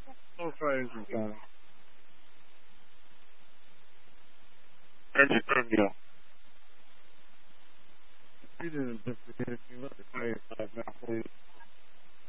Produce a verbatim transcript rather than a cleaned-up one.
So crazy, Johnny. Antonio. You didn't just forget if you look at the play five now, please.